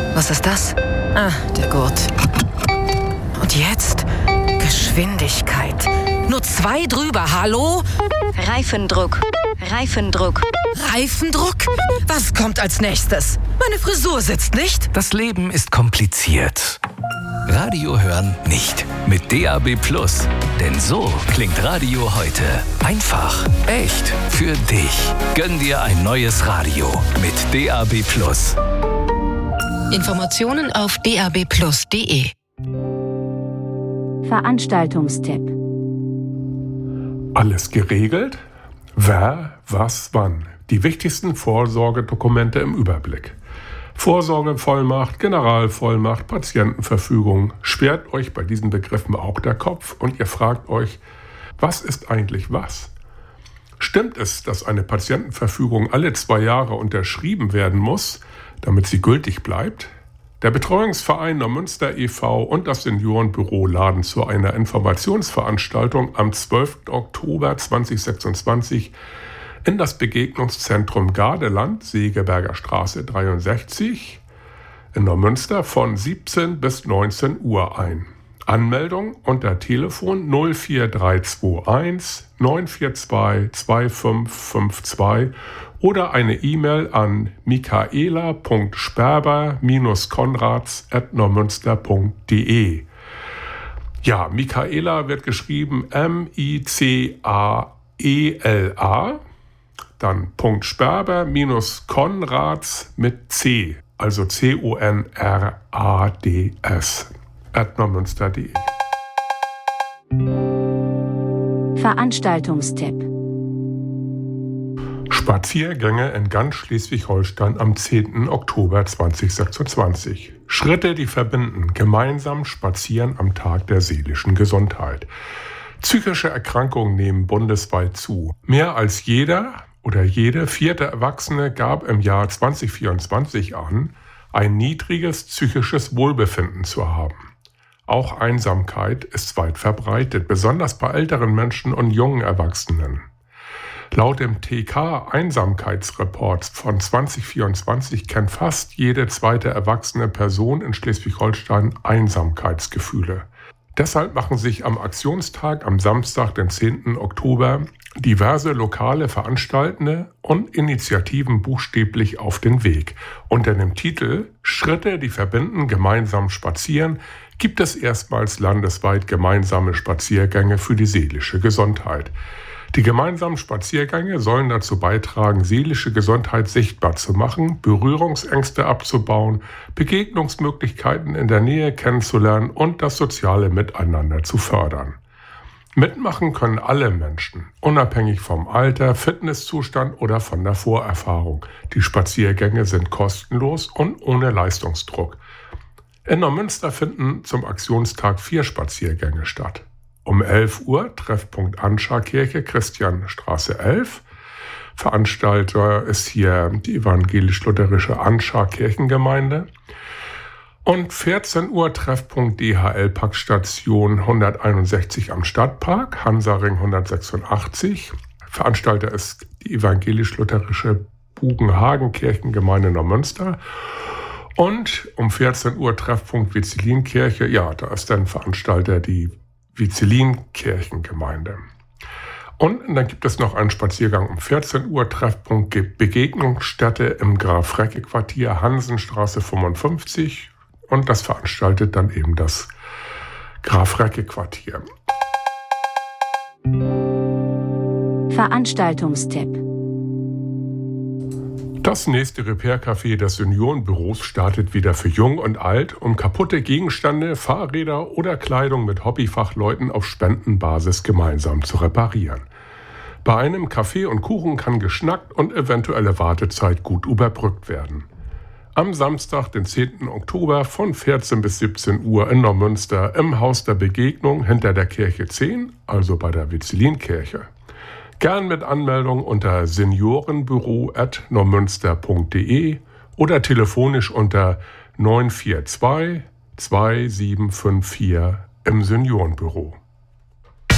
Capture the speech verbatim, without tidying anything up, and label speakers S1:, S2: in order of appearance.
S1: Was ist das? Ah, der Gurt. Und jetzt? Geschwindigkeit. Nur zwei drüber, hallo?
S2: Reifendruck. Reifendruck.
S1: Reifendruck? Was kommt als nächstes? Meine Frisur sitzt nicht.
S3: Das Leben ist kompliziert. Radio hören nicht. Mit D A B Plus. Denn so klingt Radio heute. Einfach, echt, für dich. Gönn dir ein neues Radio mit D A B Plus.
S1: Informationen auf d a b plus punkt d e.
S4: Veranstaltungstipp.
S5: Alles geregelt? Wer, was, wann? Die wichtigsten Vorsorgedokumente im Überblick. Vorsorgevollmacht, Generalvollmacht, Patientenverfügung. Sperrt euch bei diesen Begriffen auch der Kopf und ihr fragt euch, was ist eigentlich was? Stimmt es, dass eine Patientenverfügung alle zwei Jahre unterschrieben werden muss, damit sie gültig bleibt? Der Betreuungsverein Neumünster e V und das Seniorenbüro laden zu einer Informationsveranstaltung am zwölften Oktober zweitausendsechsundzwanzig in das Begegnungszentrum Gardeland, Segeberger Straße dreiundsechzig in Neumünster von siebzehn bis neunzehn Uhr ein. Anmeldung unter Telefon null vier drei zwei eins neun vier zwei zwei fünf fünf zwei oder eine E-Mail an michaela punkt sperber Bindestrich konrads at neumünster punkt d e. Ja, Michaela wird geschrieben M I C A E L A, dann Punkt Sperber minus Konrads mit C, also C O N R A D S, at neumünster punkt d e.
S4: Veranstaltungstipp.
S5: Spaziergänge in ganz Schleswig-Holstein am zehnten Oktober zweitausendsechsundzwanzig. Schritte, die verbinden. Gemeinsam spazieren am Tag der seelischen Gesundheit. Psychische Erkrankungen nehmen bundesweit zu. Mehr als jeder oder jede vierte Erwachsene gab im Jahr zweitausendvierundzwanzig an, ein niedriges psychisches Wohlbefinden zu haben. Auch Einsamkeit ist weit verbreitet, besonders bei älteren Menschen und jungen Erwachsenen. Laut dem T K-Einsamkeitsreport von zweitausendvierundzwanzig kennt fast jede zweite erwachsene Person in Schleswig-Holstein Einsamkeitsgefühle. Deshalb machen sich am Aktionstag am Samstag, den zehnten Oktober, diverse lokale Veranstaltende und Initiativen buchstäblich auf den Weg. Unter dem Titel Schritte, die verbinden, gemeinsam spazieren, gibt es erstmals landesweit gemeinsame Spaziergänge für die seelische Gesundheit. Die gemeinsamen Spaziergänge sollen dazu beitragen, seelische Gesundheit sichtbar zu machen, Berührungsängste abzubauen, Begegnungsmöglichkeiten in der Nähe kennenzulernen und das soziale Miteinander zu fördern. Mitmachen können alle Menschen, unabhängig vom Alter, Fitnesszustand oder von der Vorerfahrung. Die Spaziergänge sind kostenlos und ohne Leistungsdruck. In Neumünster finden zum Aktionstag vier Spaziergänge statt. Um elf Uhr Treffpunkt Anscharkirche, Christianstraße elf. Veranstalter ist hier die evangelisch-lutherische Anscharkirchengemeinde. Und vierzehn Uhr Treffpunkt D H L-Packstation hunderteinundsechzig am Stadtpark, Hansaring hundertsechsundachtzig. Veranstalter ist die evangelisch-lutherische Bugenhagen-Kirchengemeinde Neumünster. Und um vierzehn Uhr Treffpunkt Vizelin-Kirche, ja, da ist dann Veranstalter die Vizelin-Kirchengemeinde. Und dann gibt es noch einen Spaziergang um vierzehn Uhr, Treffpunkt Begegnungsstätte im Graf-Recke-Quartier, Hansenstraße fünfundfünfzig. Und das veranstaltet dann eben das Graf-Recke-Quartier.
S4: Veranstaltungstipp.
S5: Das nächste Repair-Café des Seniorenbüros startet wieder für Jung und Alt, um kaputte Gegenstände, Fahrräder oder Kleidung mit Hobbyfachleuten auf Spendenbasis gemeinsam zu reparieren. Bei einem Kaffee und Kuchen kann geschnackt und eventuelle Wartezeit gut überbrückt werden. Am Samstag, den zehnten Oktober von vierzehn bis siebzehn Uhr in Neumünster im Haus der Begegnung hinter der Kirche zehn, also bei der Vizelin-Kirche. Gern mit Anmeldung unter seniorenbüro at neumünster punkt d e oder telefonisch unter neun vier zwei zwei sieben fünf vier im Seniorenbüro.